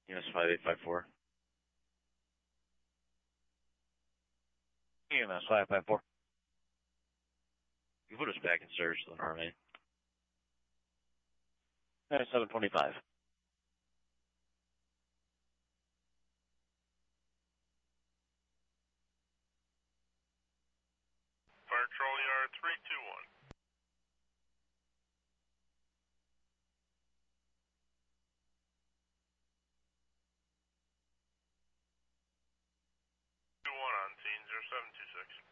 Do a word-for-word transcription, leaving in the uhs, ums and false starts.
E M S five eight five four. E M S five five four. You put us back in surge to the Normandy. seven twenty-five. Fire Troll Yard three two one. two one on scene, zero seven two six.